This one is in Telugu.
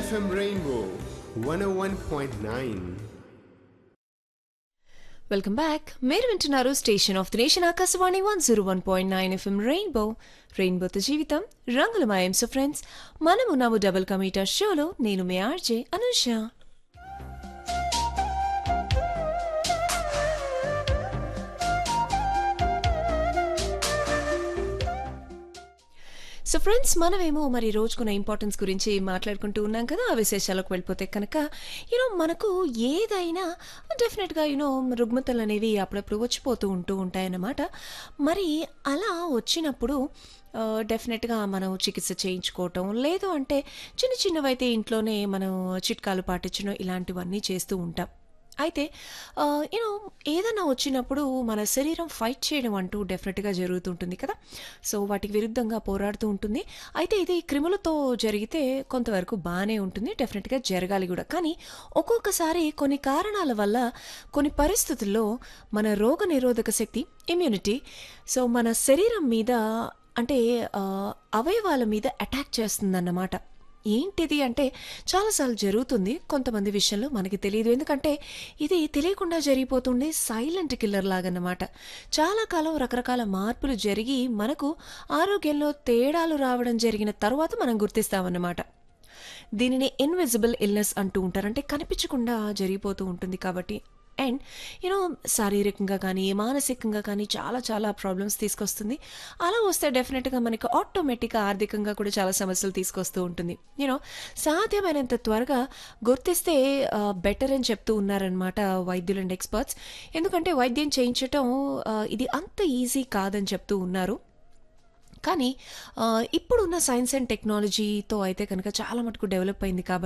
FM Rainbow 101.9. Welcome back. మీరు వింటున్నారు station of the nation Akashvani 101.9 FM రెయిన్బోతో జీవితం రంగులమయం. సో ఫ్రెండ్స్, మనము నవ్వు డబుల్ కమీటర్ షోలో నేను మీ ఆర్జే అనుష. సో ఫ్రెండ్స్, మనమేమో మరి రోజుకున్న ఇంపార్టెన్స్ గురించి మాట్లాడుకుంటూ ఉన్నాం కదా. ఆ విశేషాలకు వెళ్ళిపోతే కనుక మనకు ఏదైనా డెఫినెట్గా రుగ్మతలు అనేవి అప్పుడప్పుడు వచ్చిపోతూ ఉంటాయన్నమాట. మరి అలా వచ్చినప్పుడు డెఫినెట్గా మనం చికిత్స చేయించుకోవటం, లేదు అంటే చిన్న చిన్నవైతే ఇంట్లోనే మనం చిట్కాలు పాటించడం, ఇలాంటివన్నీ చేస్తూ ఉంటాం. అయితే ఏదైనా వచ్చినప్పుడు మన శరీరం ఫైట్ చేయడం అంటూ డెఫినెట్గా జరుగుతుంటుంది కదా. సో వాటికి విరుద్ధంగా పోరాడుతూ ఉంటుంది. అయితే ఇది క్రిములతో జరిగితే కొంతవరకు బాగానే ఉంటుంది, డెఫినెట్గా జరగాలి కూడా. కానీ ఒక్కొక్కసారి కొన్ని కారణాల వల్ల కొన్ని పరిస్థితుల్లో మన రోగ నిరోధక శక్తి, ఇమ్యూనిటీ, సో మన శరీరం మీద అంటే అవయవాల మీద అటాక్ చేస్తుందన్నమాట. ఏంటిది అంటే చాలాసార్లు జరుగుతుంది, కొంతమంది విషయంలో మనకి తెలియదు. ఎందుకంటే ఇది తెలియకుండా జరిగిపోతుండే సైలెంట్ కిల్లర్ లాగన్నమాట. చాలా కాలం రకరకాల మార్పులు జరిగి మనకు ఆరోగ్యంలో తేడాలు రావడం జరిగిన తర్వాత మనం గుర్తిస్తామన్నమాట. దీనిని ఇన్విజిబుల్ ఇల్నెస్ అంటూ ఉంటారు. అంటే కనిపించకుండా జరిగిపోతూ ఉంటుంది కాబట్టి. అండ్ శారీరకంగా కానీ మానసికంగా కానీ చాలా చాలా ప్రాబ్లమ్స్ తీసుకొస్తుంది. అలా వస్తే డెఫినెట్గా మనకి ఆటోమేటిక్గా ఆర్థికంగా కూడా చాలా సమస్యలు తీసుకొస్తూ ఉంటుంది. సాధ్యమైనంత త్వరగా గుర్తిస్తే బెటర్ అని చెప్తూ ఉన్నారనమాట వైద్యులు అండ్ ఎక్స్పర్ట్స్. ఎందుకంటే వైద్యం చేయించటం ఇది అంత ఈజీ కాదని చెప్తూ ఉన్నారు. కానీ ఇప్పుడున్న సైన్స్ అండ్ టెక్నాలజీతో అయితే కనుక చాలా మటుకు డెవలప్ అయింది కాబట్టి